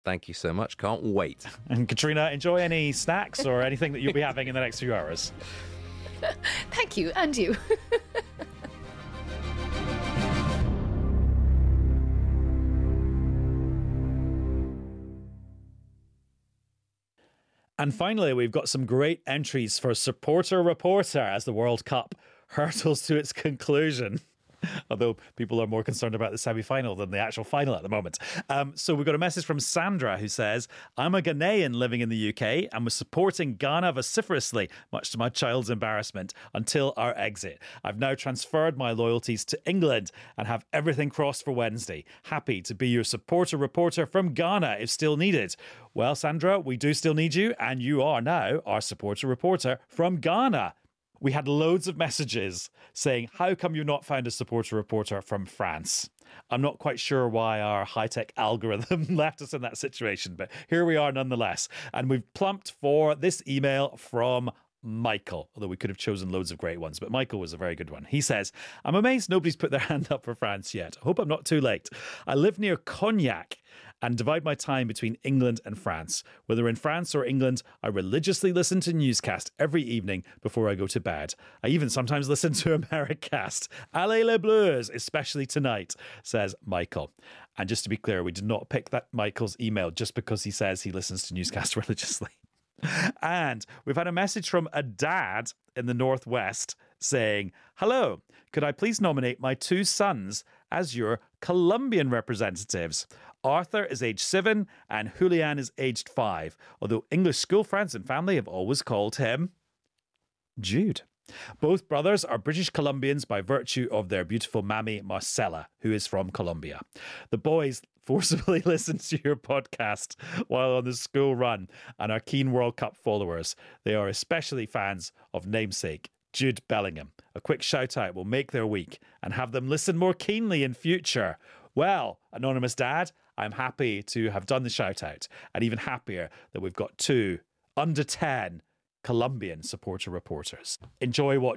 Thank you so much. Can't wait. And Katrina, enjoy any snacks or anything that you'll be having in the next few hours. Thank you, and you. And finally, we've got some great entries for Supporter Reporter as the World Cup hurtles to its conclusion. Although people are more concerned about the semi-final than the actual final at the moment. So we've got a message from Sandra who says, I'm a Ghanaian living in the UK and was supporting Ghana vociferously, much to my child's embarrassment, until our exit. I've now transferred my loyalties to England and have everything crossed for Wednesday. Happy to be your supporter reporter from Ghana if still needed. Well, Sandra, we do still need you, and you are now our supporter reporter from Ghana. We had loads of messages saying, how come you've not found a supporter reporter from France? I'm not quite sure why our high-tech algorithm left us in that situation, but here we are nonetheless. And we've plumped for this email from Michael, although we could have chosen loads of great ones, but Michael was a very good one. He says, I'm amazed nobody's put their hand up for France yet. I hope I'm not too late. I live near Cognac and divide my time between England and France. Whether in France or England, I religiously listen to newscast every evening before I go to bed. I even sometimes listen to Americast. Allez les Bleus, especially tonight, says Michael. And just to be clear, we did not pick that Michael's email just because he says he listens to newscast religiously. And we've had a message from a dad in the Northwest saying, hello, could I please nominate my two sons as your Colombian representatives? Arthur is aged 7 and Julian is aged 5, although English school friends and family have always called him Jude. Both brothers are British Colombians by virtue of their beautiful mammy, Marcella, who is from Colombia. The boys forcibly listen to your podcast while on the school run and are keen World Cup followers. They are especially fans of namesake Jude Bellingham. A quick shout out will make their week and have them listen more keenly in future. Well, Anonymous Dad, I'm happy to have done the shout out, and even happier that we've got two under 10 Colombian supporter reporters. Enjoy what